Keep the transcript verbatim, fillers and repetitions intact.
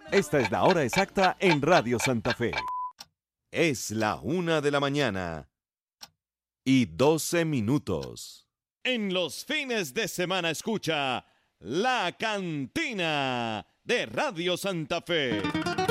Esta es la hora exacta en Radio Santa Fe. Es la una de la mañana y doce minutos. En los fines de semana escucha La Cantina de Radio Santa Fe.